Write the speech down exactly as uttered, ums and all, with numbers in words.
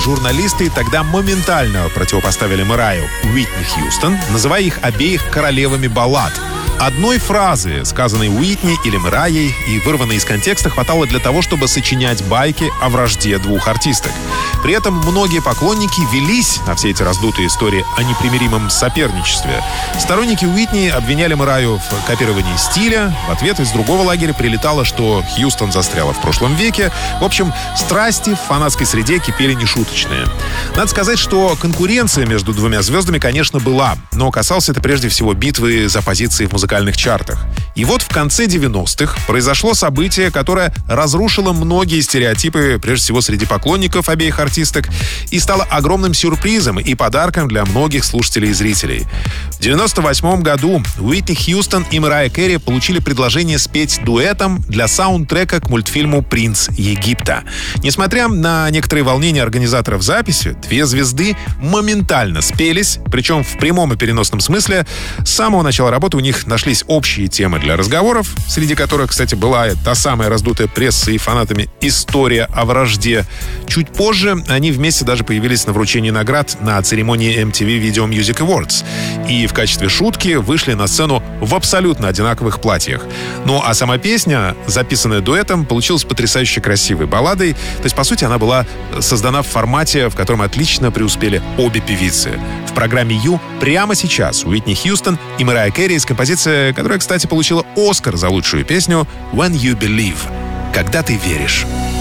журналисты тогда моментально противопоставили Мэрайю Уитни Хьюстон, называя их обеих королевами баллад. Одной фразы, сказанной Уитни или Мэрайей и вырванной из контекста, хватало для того, чтобы сочинять байки о вражде двух артисток. При этом многие поклонники велись на все эти раздутые истории о непримиримом соперничестве. Сторонники Уитни обвиняли Мэрайю в копировании стиля. В ответ из другого лагеря прилетало, что Хьюстон застряла в прошлом веке. В общем, страсти в фанатской среде кипели нешуточные. Надо сказать, что конкуренция между двумя звездами, конечно, была, но касалось это прежде всего битвы за позиции в музыкальных чартах. И вот в конце девяностых произошло событие, которое разрушило многие стереотипы, прежде всего среди поклонников обеих артисток, и стало огромным сюрпризом и подарком для многих слушателей и зрителей. В девяносто восьмом году Уитни Хьюстон и Мэрайя Кэри получили предложение спеть дуэтом для саундтрека к мультфильму «Принц Египта». Несмотря на некоторые волнения организаторов записи, две звезды моментально спелись, причем в прямом и переносном смысле. С самого начала работы у них нашлись общие темы для разговоров, среди которых, кстати, была та самая раздутая прессой и фанатами история о вражде. Чуть позже они вместе даже появились на вручении наград на церемонии эм ти ви Video Music Awards и в качестве шутки вышли на сцену в абсолютно одинаковых платьях. Ну а сама песня, записанная дуэтом, получилась потрясающе красивой балладой. То есть, по сути, она была создана в формате, в котором отлично преуспели обе певицы. В программе «Ю» прямо сейчас Уитни Хьюстон и Мэрайя Кэри с композицией, которая, кстати, получила Оскар за лучшую песню «When You Believe» — «Когда ты веришь».